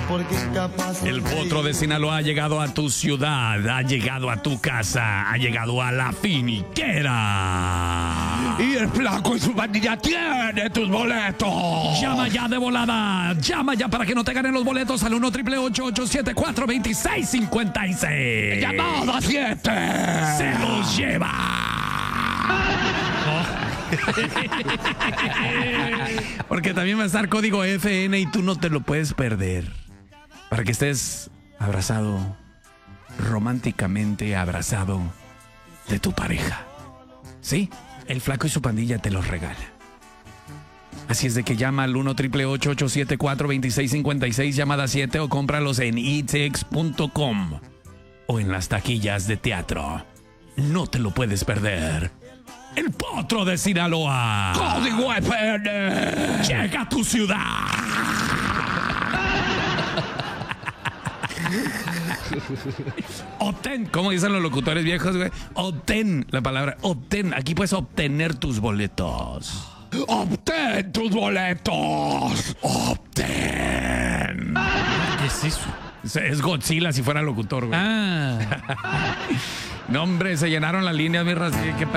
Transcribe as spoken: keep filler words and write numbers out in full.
porque es capaz de El potro de Sinaloa ha llegado a tu ciudad, ha llegado a tu casa, ha llegado a la finiquera. Y el flaco y su pandilla tiene tus boletos. Llama ya de volada, llama ya para que no te ganen los boletos al uno triple ocho ocho siete cuatro dos seis cinco seis. Llamada siete. Se los lleva. Porque también va a estar código F N y tú no te lo puedes perder. Para que estés abrazado, románticamente abrazado de tu pareja. ¿Sí? El flaco y su pandilla te los regala. Así es de que llama al uno triple ocho ocho siete cuatro dos seis cinco seis, llamada siete, o cómpralos en e tix punto com o en las taquillas de teatro. No te lo puedes perder. El potro de Sinaloa. Código F N. Llega a tu ciudad. Obtén, como dicen los locutores viejos, güey. Obtén, la palabra obtén. Aquí puedes obtener tus boletos. Obtén tus boletos. Obtén. ¿Qué es eso? Es Godzilla si fuera locutor, güey. Ah. No, hombre, se llenaron las líneas, mi raza. ¿Qué